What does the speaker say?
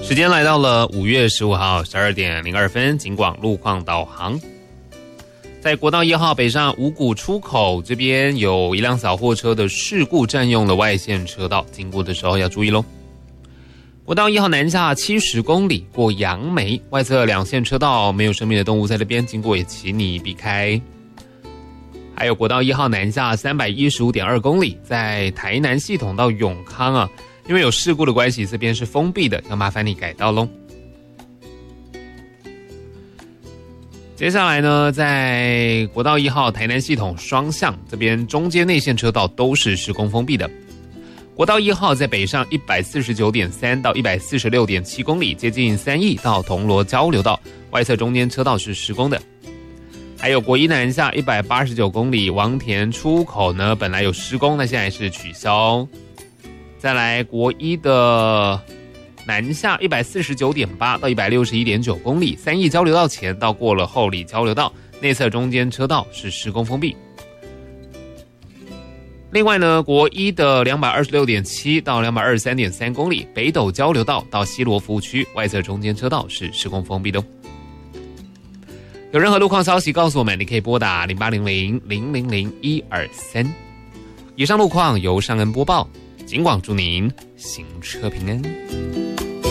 时间来到了5月15号12点02分，警广路况导航。在国道1号北上五股出口这边有一辆小货车的事故占用了外线车道，经过的时候要注意咯。国道1号南下70公里过杨梅，外侧2线车道没有生命的动物在这边经过，也请你避开。还有国道1号南下315.2公里，在台南系统到永康啊，因为有事故的关系，这边是封闭的，要麻烦你改道咯。接下来呢，在国道1号台南系统双向这边中间内线车道都是施工封闭的。国道1号在北上149.3到146.7公里，接近3义到铜锣交流道，外侧中间车道是施工的。还有国一南下189公里，王田出口呢本来有施工，那现在是取消。再来国一的南下149.8到161.9公里，3义交流道前到过了后里交流道，内侧中间车道是施工封闭。另外呢，国一的226.7到223.3公里，北斗交流道到西螺服务区，外侧中间车道是施工封闭的哦。有任何路况消息告诉我们，你可以拨打0800-000-123。以上路况由尚恩播报，警广祝您行车平安。